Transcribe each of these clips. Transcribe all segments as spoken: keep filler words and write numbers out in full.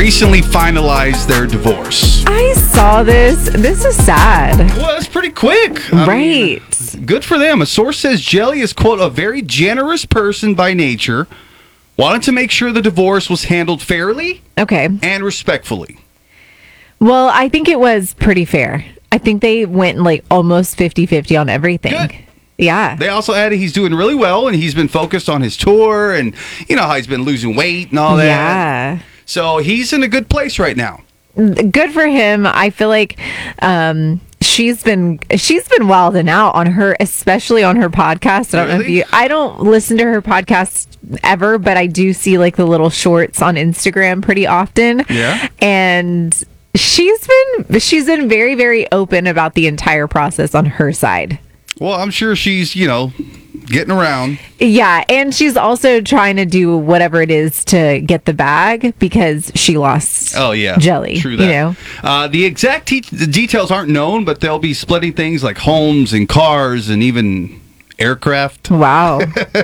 recently finalized their divorce. I saw this. This is sad. Well, it's pretty quick. I Right. mean, good for them. A source says Jelly is, quote, a very generous person by nature, wanted to make sure the divorce was handled fairly Okay. and respectfully. Well, I think it was pretty fair. I think they went like almost fifty-fifty on everything. Good. Yeah. They also added he's doing really well, and he's been focused on his tour, and you know how he's been losing weight and all that. Yeah. So he's in a good place right now. Good for him. I feel like um, she's been she's been wilding out on her, especially on her podcast. I don't know if Really? you. I don't listen to her podcast ever, but I do see like the little shorts on Instagram pretty often. Yeah. And she's been she's been very very open about the entire process on her side. Well, I'm sure she's, you know, getting around. Yeah, and she's also trying to do whatever it is to get the bag because she lost Oh, yeah. Jelly. True that. You know? Uh, the exact te- the details aren't known, but they'll be splitting things like homes and cars and even aircraft. Wow.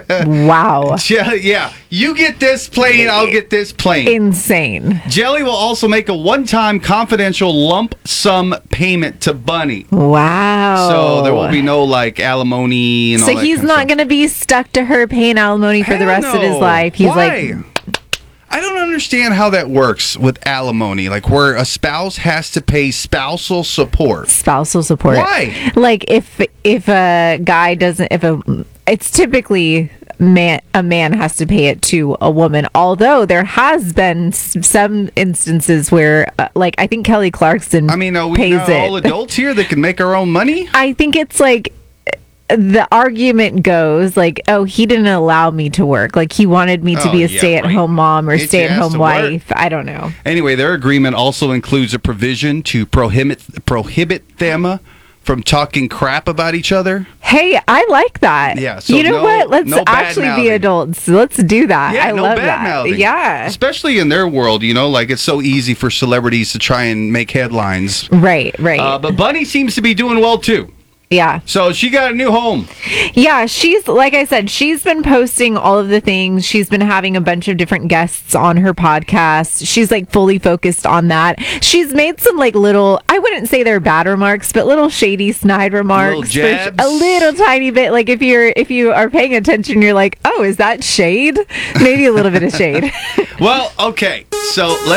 Wow. Yeah, yeah. You get this plane, I'll get this plane. Insane. Jelly will also make a one-time confidential lump sum payment to Bunny. Wow. So there will be no like alimony and all So that he's kind of not stuff. going to be stuck to her paying alimony for the Hell rest of his no. life. He's Why? like, I don't understand how that works with alimony, like where a spouse has to pay spousal support. spousal support. Why? Like if if a guy doesn't, if a, it's typically man a man has to pay it to a woman. Although there has been s- some instances where, uh, like I think Kelly Clarkson I mean, are we pays not it. all adults here that can make our own money? I think it's like the argument goes like, oh, he didn't allow me to work. Like he wanted me to Oh, be a yeah, stay-at-home right. mom or It's stay-at-home asked to wife. I don't know. Anyway, their agreement also includes a provision to prohibit prohibit them from talking crap about each other. Hey, I like that. Yeah, so you know no- what? Let's no actually be bad-mouthing. adults. Let's do that. Yeah, I no love bad that. mouthing. Yeah. Especially in their world, you know, like it's so easy for celebrities to try and make headlines. Right, right. Uh, but Bunny seems to be doing well too. yeah. So she got a new home. Yeah, she's, like I said, she's been posting all of the things. She's been having a bunch of different guests on her podcast. She's like fully focused on that. She's made some like little, I wouldn't say they're bad remarks, but little shady snide remarks. Little for- jabs. a little tiny bit. Like if you're, if you are paying attention, you're like, oh, is that shade? Maybe a little bit of shade. Well, okay. So let's